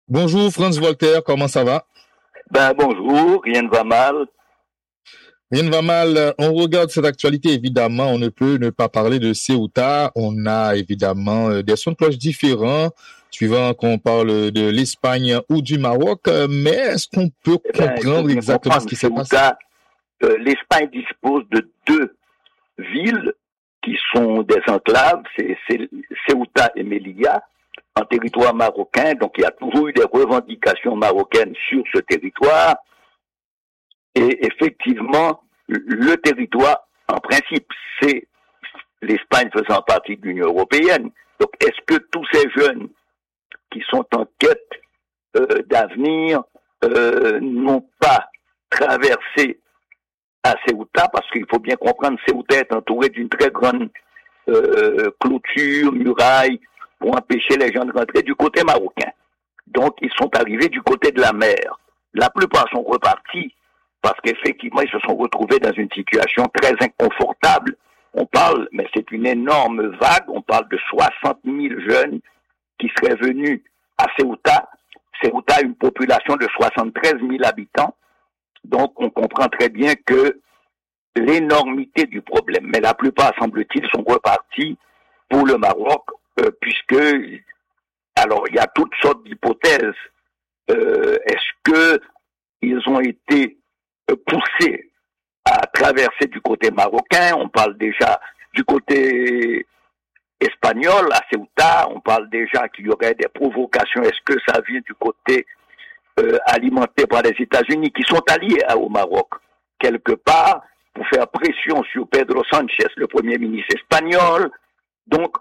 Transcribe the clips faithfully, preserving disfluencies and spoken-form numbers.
Bonjour Franz Voltaire, comment ça va? Ben bonjour, rien ne va mal. Rien ne va mal. On regarde cette actualité, évidemment, on ne peut ne pas parler de Ceuta. On a évidemment des sons de cloche différents, suivant qu'on parle de l'Espagne ou du Maroc. Mais est-ce qu'on peut Eh ben, comprendre exactement ce qui s'est passé? Euh, L'Espagne dispose de deux villes qui sont des enclaves, c'est Ceuta et Melilla, en territoire marocain. Donc il y a toujours eu des revendications marocaines sur ce territoire. Et effectivement, le territoire, en principe, c'est l'Espagne faisant partie de l'Union européenne. Donc, est-ce que tous ces jeunes qui sont en quête euh, d'avenir euh, n'ont pas traversé à Ceuta, parce qu'il faut bien comprendre, Ceuta est entouré d'une très grande euh, clôture, muraille, pour empêcher les gens de rentrer du côté marocain. Donc, ils sont arrivés du côté de la mer. La plupart sont repartis parce qu'effectivement, ils se sont retrouvés dans une situation très inconfortable. On parle, mais c'est une énorme vague, on parle de soixante mille jeunes qui seraient venus à Ceuta. Ceuta a une population de soixante-treize mille habitants, donc on comprend très bien que l'énormité du problème. Mais la plupart, semble-t-il, sont repartis pour le Maroc, euh, puisque, alors, il y a toutes sortes d'hypothèses. Euh, est-ce que ils ont été poussés à traverser du côté marocain? On parle déjà du côté espagnol, à Ceuta, on parle déjà qu'il y aurait des provocations. Est-ce que ça vient du côté euh, alimenté par les États-Unis, qui sont alliés à, au Maroc, quelque part, pour faire pression sur Pedro Sánchez, le Premier ministre espagnol? Donc,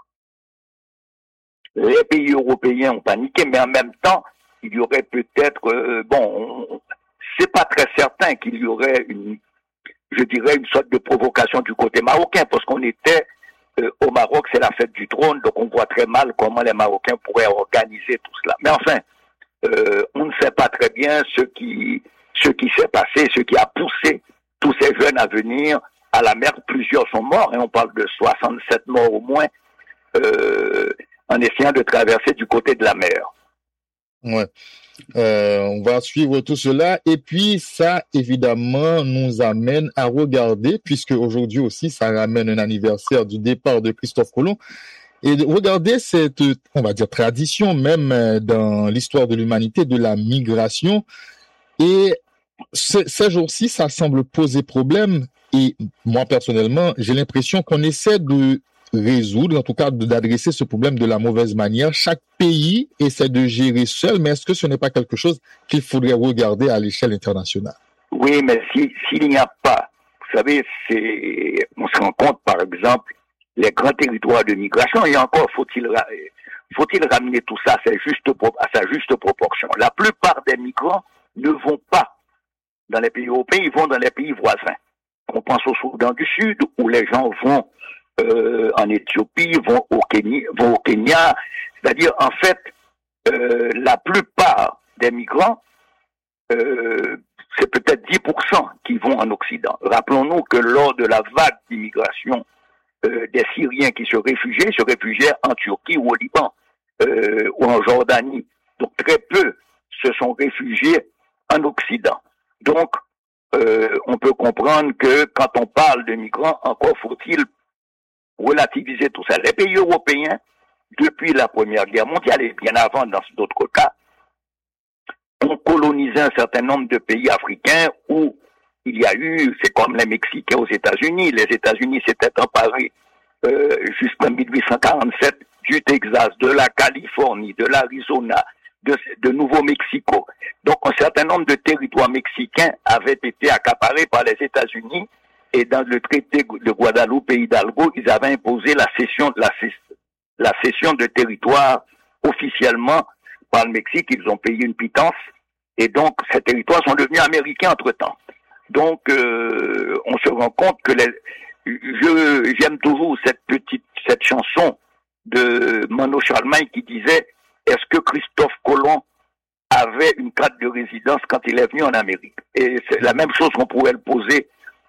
les pays européens ont paniqué, mais en même temps, il y aurait peut-être, euh, bon, on, c'est pas très certain qu'il y aurait une, je dirais, une sorte de provocation du côté marocain, parce qu'on était euh, au Maroc, c'est la fête du trône, donc on voit très mal comment les Marocains pourraient organiser tout cela. Mais enfin, euh, on ne sait pas très bien ce qui, ce qui s'est passé, ce qui a poussé tous ces jeunes à venir à la mer. Plusieurs sont morts, et on parle de soixante-sept morts au moins, euh, en essayant de traverser du côté de la mer. Ouais. Euh, on va suivre tout cela, et puis ça évidemment nous amène à regarder, puisque aujourd'hui aussi ça ramène un anniversaire du départ de Christophe Colomb, et de regarder cette, on va dire, tradition même dans l'histoire de l'humanité de la migration. Et ce, ces jours-ci ça semble poser problème, et moi personnellement j'ai l'impression qu'on essaie de résoudre, en tout cas d'adresser ce problème de la mauvaise manière. Chaque pays essaie de gérer seul, mais est-ce que ce n'est pas quelque chose qu'il faudrait regarder à l'échelle internationale? Oui, mais si, s'il n'y a pas, vous savez, c'est, on se rend compte, par exemple, les grands territoires de migration, et encore faut-il, faut-il ramener tout ça à sa juste, à sa juste proportion. La plupart des migrants ne vont pas dans les pays européens, ils vont dans les pays voisins. On pense au Soudan du Sud, où les gens vont Euh, en Éthiopie, vont au Kenya, vont au Kenya. C'est-à-dire, en fait, euh, la plupart des migrants, euh, c'est peut-être dix pour cent qui vont en Occident. Rappelons-nous que lors de la vague d'immigration euh, des Syriens qui se réfugiaient, se réfugiaient en Turquie ou au Liban euh, ou en Jordanie. Donc, très peu se sont réfugiés en Occident. Donc, euh, on peut comprendre que quand on parle de migrants, encore faut-il relativiser tout ça. Les pays européens, depuis la Première Guerre mondiale et bien avant dans d'autres cas, ont colonisé un certain nombre de pays africains où il y a eu, c'est comme les Mexicains aux États-Unis, les États-Unis s'étaient emparés euh, jusqu'en dix-huit cent quarante-sept du Texas, de la Californie, de l'Arizona, de, de Nouveau-Mexico. Donc un certain nombre de territoires mexicains avaient été accaparés par les États-Unis. Et dans le traité de Guadeloupe et Hidalgo, ils avaient imposé la cession, la, la cession de territoire officiellement par le Mexique. Ils ont payé une pitance. Et donc, ces territoires sont devenus américains entre-temps. Donc, euh, on se rend compte que les, je, j'aime toujours cette petite, cette chanson de Mano Charlemagne qui disait, est-ce que Christophe Colomb avait une carte de résidence quand il est venu en Amérique? Et c'est la même chose qu'on pourrait le poser